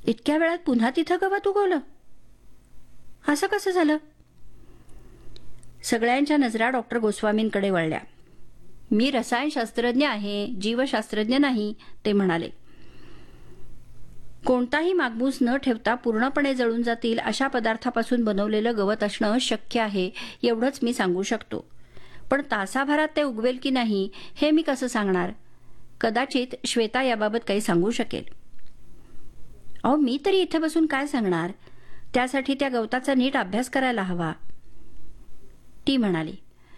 इतक्या वेळात पुन्हा तिथं गवत उगवलं? असं कसं झालं? सगळ्यांच्या नजरा डॉक्टर गोस्वामींकडे वळल्या. मी रसायनशास्त्रज्ञ आहे, जीवशास्त्रज्ञ नाही, ते म्हणाले. कोणताही मागमूस न ठेवता पूर्णपणे जळून जातील अशा पदार्थापासून बनवलेलं गवत असणं शक्य आहे एवढंच मी सांगू शकतो. पण तासाभरात ते उगवेल की नाही हे मी कसं सांगणार? कदाचित श्वेता याबाबत काही सांगू शकेल. अहो, मी तरी इथे बसून काय सांगणार? त्यासाठी त्या गवताचा नीट अभ्यास करायला हवा, ती म्हणाली.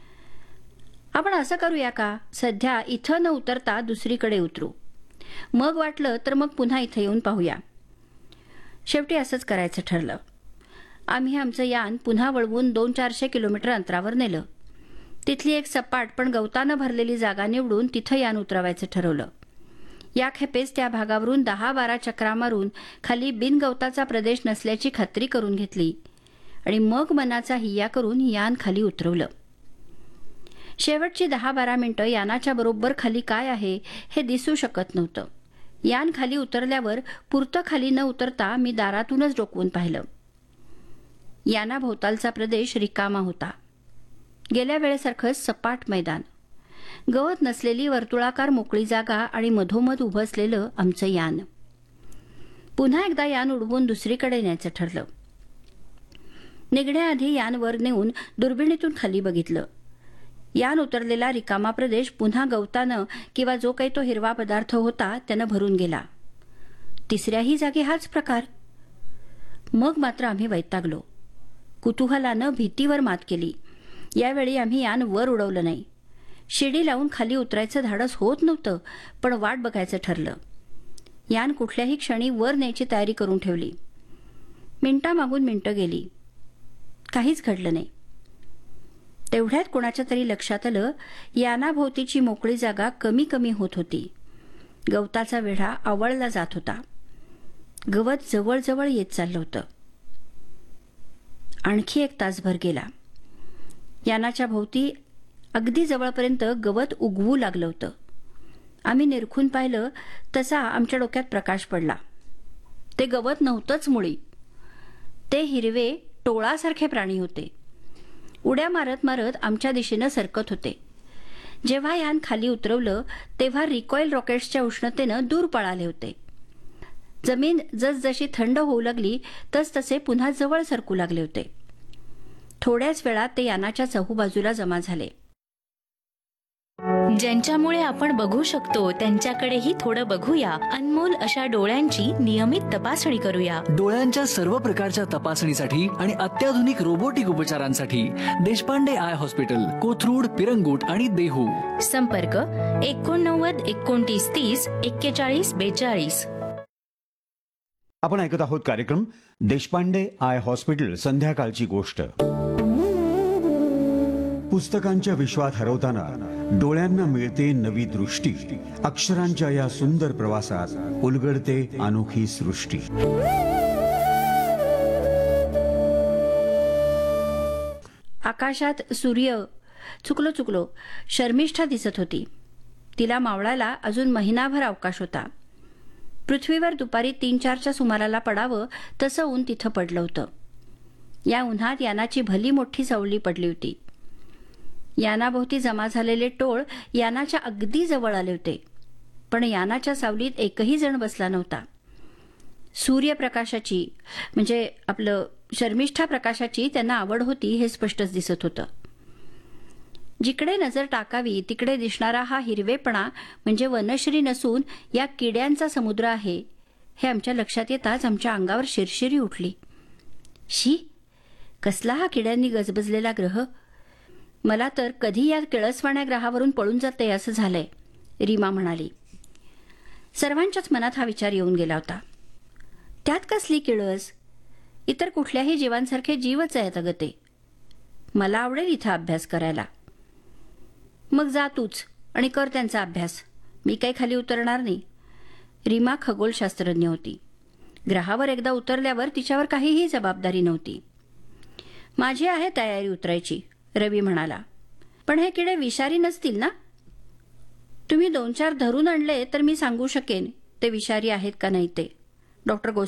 आपण असं करूया का, सध्या इथं न उतरता दुसरीकडे उतरू. मग वाटलं तर मग पुन्हा इथं येऊन पाहूया. शेवटी असंच करायचं ठरलं. आम्ही आमचं यान पुन्हा वळवून 200-400 किलोमीटर अंतरावर नेलं. तिथली एक सपाट पण गवतानं भरलेली जागा निवडून तिथं यान उतरवायचं ठरवलं. या खेपेस त्या भागावरून 10-12 चक्रा मारून खाली बिनगवताचा प्रदेश नसल्याची खात्री करून घेतली आणि मग मनाचा हिय्या करून यान खाली उतरवलं. शेवटची 10-12 मिनिटं यानाच्या बरोबर खाली काय आहे हे दिसू शकत नव्हतं. यान खाली उतरल्यावर पुरतं खाली न उतरता मी दारातूनच डोकवून पाहिलं. यानाभोवतालचा प्रदेश रिकामा होता. गेल्या वेळेसारखंच सपाट मैदान, गवत नसलेली वर्तुळाकार मोकळी जागा आणि मधोमध उभं असलेलं आमचं यान. पुन्हा एकदा यान उडवून दुसरीकडे न्यायचं ठरलं. निघण्याआधी यान वर नेऊन दुर्बिणीतून खाली बघितलं. यान उतरलेला रिकामा प्रदेश पुन्हा गवतानं किंवा जो काही तो हिरवा पदार्थ होता त्यानं भरून गेला. तिसऱ्याही जागी हाच प्रकार. मग मात्र आम्ही वैतागलो. कुतूहलानं भीतीवर मात केली. यावेळी आम्ही यान वर उडवलं नाही. शिडी लावून खाली उतरायचं धाडस होत नव्हतं, पण वाट बघायचं ठरलं. यान कुठल्याही क्षणी वर न्यायची तयारी करून ठेवली. मिनिटामागून मिनिटं गेली. काहीच घडलं नाही. तेवढ्यात कोणाच्या तरी लक्षात आलं, यानाभोवतीची मोकळी जागा कमी कमी होत होती. गवताचा वेढा आवळला जात होता. गवत जवळजवळ येत चाललं होतं. आणखी 1 तासभर गेला. यानाच्या भोवती अगदी जवळपर्यंत गवत उगवू लागलं होतं. आम्ही निरखून पाहिलं तसा आमच्या डोक्यात प्रकाश पडला. ते गवत नव्हतंच मुळी. ते हिरवे टोळासारखे प्राणी होते. उड्या मारत मारत आमच्या दिशेनं सरकत होते. जेव्हा यान खाली उतरवलं तेव्हा रिकॉईल रॉकेट्सच्या उष्णतेनं दूर पळाले होते. जमीन जसजशी थंड होऊ लागली तसतसे पुन्हा जवळ सरकू लागले होते. थोड्याच वेळात ते यानाच्या चहूबाजूला जमा झाले. ज्यांच्यामुळे आपण बघू शकतो त्यांच्याकडेही थोडं बघूया. अनमोल अशा डोळ्यांची नियमित तपासणी करूया. डोळ्यांच्या सर्व प्रकारच्या तपासणीसाठी आणि अत्याधुनिक रोबोटिक उपचारांसाठी देशपांडे आय हॉस्पिटल, कोथरूड, पिरंगुट आणि देहू. संपर्क 89 29 30 41 42. आपण ऐकत आहोत कार्यक्रम देशपांडे आय हॉस्पिटल संध्याकाळची गोष्ट. पुस्तकांच्या विश्वात हरवताना डोळ्यांना मिळते नवी दृष्टी. अक्षरांच्या या सुंदर प्रवासात उलगडते अनोखी सृष्टी. आकाशात सूर्य चुकलो शर्मिष्ठा दिसत होती. तिला मावळायला अजून महिनाभर अवकाश होता. पृथ्वीवर दुपारी 3-4च्या सुमाराला पडावं तसं ऊन तिथं पडलं होतं. या उन्हात यानाची भली मोठी सावली पडली होती. यानाभोवती जमा झालेले टोळ यानाच्या अगदी जवळ आले होते, पण यानाच्या सावलीत एकही जण बसला नव्हता. सूर्यप्रकाशाची म्हणजे आपलं शर्मिष्ठा प्रकाशाची त्यांना आवड होती हे स्पष्टच दिसत होतं. जिकडे नजर टाकावी तिकडे दिसणारा हा हिरवेपणा म्हणजे वनश्री नसून या किड्यांचा समुद्र आहे हे आमच्या लक्षात येताच आमच्या अंगावर शिरशिरी उठली. शी, कसला हा किड्यांनी गजबजलेला ग्रह. मला तर कधी या किळसवाण्या ग्रहावरून पळून जाते असं झालंय, रीमा म्हणाली. सर्वांच्याच मनात हा विचार येऊन गेला होता. त्यात कसली किळस? इतर कुठल्याही जीवांसारखे जीवच आहेत अगं ते. मला आवडेल इथं अभ्यास करायला. मग जा तूच आणि कर त्यांचा अभ्यास. मी काही खाली उतरणार नाही. रीमा खगोलशास्त्रज्ञ होती. ग्रहावर एकदा उतरल्यावर तिच्यावर काहीही जबाबदारी नव्हती. माझी आहे तयारी उतरायची, रवी म्हणाला. पण हे किडे विषारी नसतील ना? तुम्ही 2-4 धरून आणले तर मी सांगू शकेन ते विषारी आहेत का नाही ते, डॉक्टर